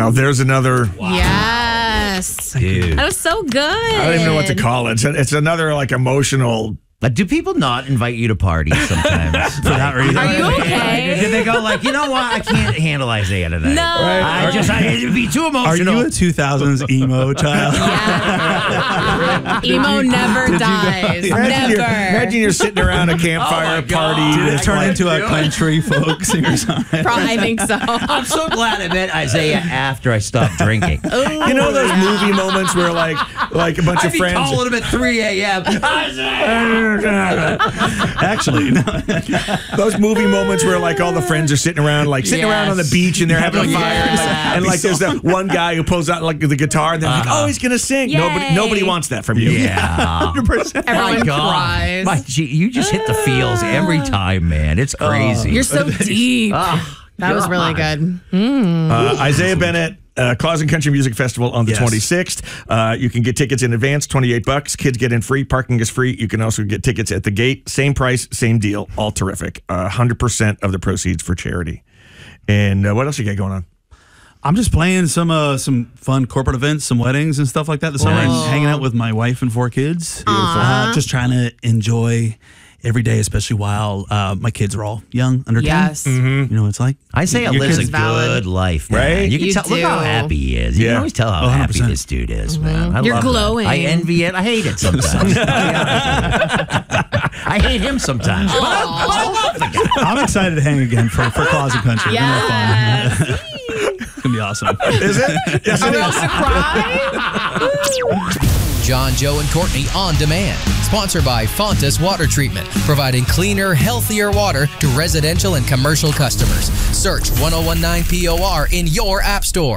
Now, there's another... Yes. Dude. That was so good. I don't even know what to call it. It's another, like, emotional... Do people not invite you to parties sometimes? For that reason? Are you okay? Did they go like, you know what? I can't handle Isaiah tonight. No. I it'd be too Are emotional. you a 2000s emo child? Emo never dies. Never. Imagine you're sitting around a campfire party. Did it turn into a country folk singer-songwriter? I think so. I'm so glad I met Isaiah after I stopped drinking. You know those movie moments where, like a bunch I'd of be friends... calling him at 3 a.m. Actually, no. Those movie moments where, like, all the friends are sitting around on the beach and they're having a fire, and like there's that one guy who pulls out like the guitar, and they're like, "Oh, he's gonna sing." Yay. Nobody wants that from you. Yeah. 100%. Everyone cries. You just hit the feels every time, man. It's crazy. You're so deep. That was really good. Isaiah Bennett. Claus and Country Music Festival on the 26th. You can get tickets in advance, $28. Kids get in free. Parking is free. You can also get tickets at the gate. Same price, same deal. All terrific. 100% of the proceeds for charity. And what else you got going on? I'm just playing some fun corporate events, some weddings and stuff like that this summer, and hanging out with my wife and 4 kids. Just trying to enjoy every day, especially while my kids are all young, under 10. Yes. You know what it's like? Isaiah Your lives a kids- good life, man. Right? You can You tell. Look how do. happy he is. You can always tell how happy 100%. this dude is, man. I You're love that. glowing. I envy it. I hate it sometimes. I hate him sometimes. But I love the guy. I'm excited to hang again for Claus and Country. It's gonna be Yes. fun. It's going to be awesome. Is it? Yes, Are it we all is. to cry? John, Joe, and Courtney on demand. Sponsored by Fontas Water Treatment, providing cleaner, healthier water to residential and commercial customers. Search 1019 POR in your app store.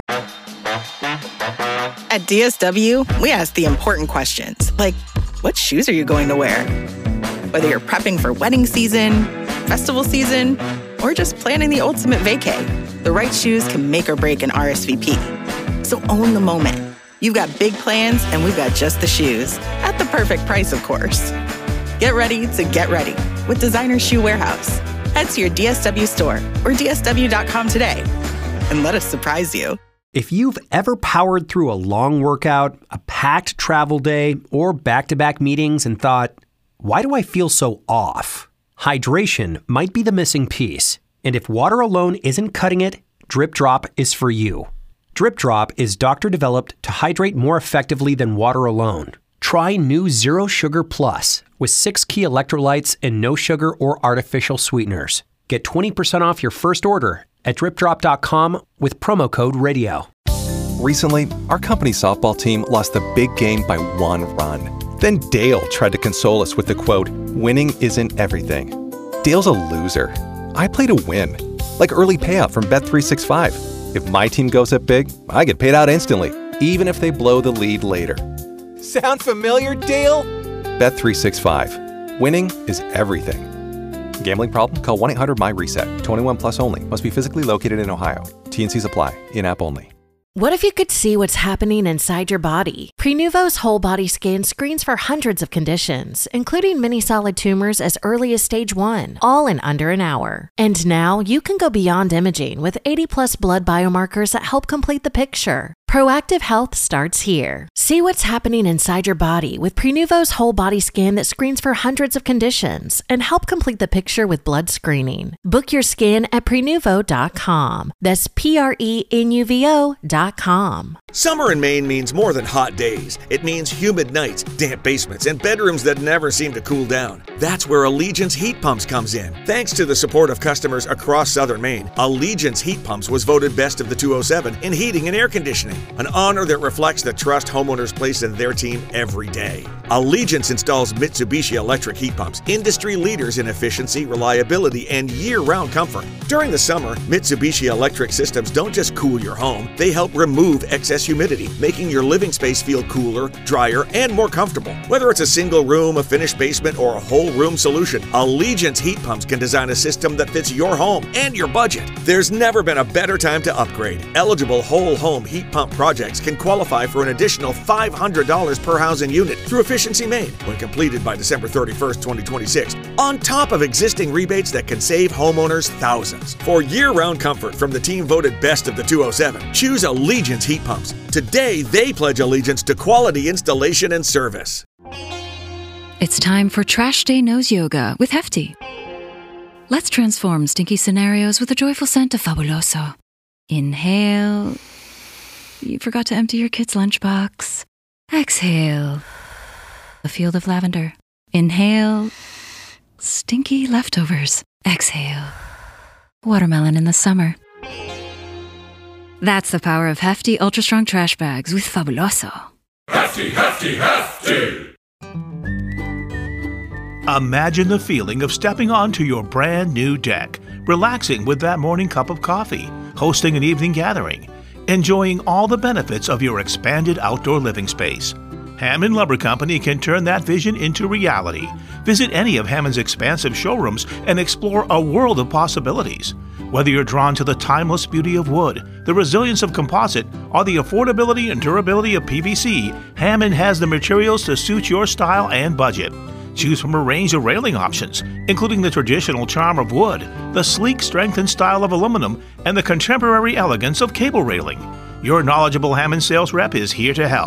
At DSW, we ask the important questions, like, what shoes are you going to wear? Whether you're prepping for wedding season, festival season, or just planning the ultimate vacay, the right shoes can make or break an RSVP. So own the moment. You've got big plans, and we've got just the shoes. At the perfect price, of course. Get ready to get ready with Designer Shoe Warehouse. Head to your DSW store or DSW.com today and let us surprise you. If you've ever powered through a long workout, a packed travel day, or back-to-back meetings and thought, why do I feel so off? Hydration might be the missing piece. And if water alone isn't cutting it, Drip Drop is for you. Drip Drop is doctor-developed to hydrate more effectively than water alone. Try new Zero Sugar Plus with 6 key electrolytes and no sugar or artificial sweeteners. Get 20% off your first order at dripdrop.com with promo code RADIO. Recently, our company softball team lost the big game by 1 run. Then Dale tried to console us with the quote, "Winning isn't everything." Dale's a loser. I play to win. Like early payout from Bet365. If my team goes up big, I get paid out instantly, even if they blow the lead later. Sound familiar, Dale? Bet365. Winning is everything. Gambling problem? Call 1-800-MY-RESET. 21 plus only. Must be physically located in Ohio. T&Cs apply. In-app only. What if you could see what's happening inside your body? Prenuvo's whole body scan screens for hundreds of conditions, including many solid tumors as early as stage 1, all in under an hour. And now you can go beyond imaging with 80+ blood biomarkers that help complete the picture. Proactive health starts here. See what's happening inside your body with Prenuvo's whole body scan that screens for hundreds of conditions and help complete the picture with blood screening. Book your scan at Prenuvo.com. That's Prenuvo.com. Summer in Maine means more than hot days. It means humid nights, damp basements, and bedrooms that never seem to cool down. That's where Allegiance Heat Pumps comes in. Thanks to the support of customers across southern Maine, Allegiance Heat Pumps was voted best of the 207 in heating and air conditioning, an honor that reflects the trust homeowners place in their team every day. Allegiance installs Mitsubishi electric heat pumps, industry leaders in efficiency, reliability, and year-round comfort. During the summer, Mitsubishi electric systems don't just cool your home, they help remove excess humidity, making your living space feel cooler, drier, and more comfortable. Whether it's a single room, a finished basement, or a whole room solution, Allegiance Heat Pumps can design a system that fits your home and your budget. There's never been a better time to upgrade. Eligible whole home heat pump projects can qualify for an additional $500 per housing unit through efficient efficiency made when completed by December 31st, 2026, on top of existing rebates that can save homeowners thousands. For year-round comfort from the team voted best of the 207, choose Allegiance heat pumps. Today, they pledge allegiance to quality installation and service. It's time for Trash Day Nose Yoga with Hefty. Let's transform stinky scenarios with a joyful scent of Fabuloso. Inhale. You forgot to empty your kid's lunchbox. Exhale. A field of lavender. Inhale. Stinky leftovers. Exhale. Watermelon in the summer. That's the power of Hefty Ultra Strong Trash Bags with Fabuloso. Hefty, Hefty, Hefty! Imagine the feeling of stepping onto your brand new deck, relaxing with that morning cup of coffee, hosting an evening gathering, enjoying all the benefits of your expanded outdoor living space. Hammond Lumber Company can turn that vision into reality. Visit any of Hammond's expansive showrooms and explore a world of possibilities. Whether you're drawn to the timeless beauty of wood, the resilience of composite, or the affordability and durability of PVC, Hammond has the materials to suit your style and budget. Choose from a range of railing options, including the traditional charm of wood, the sleek strength and style of aluminum, and the contemporary elegance of cable railing. Your knowledgeable Hammond sales rep is here to help.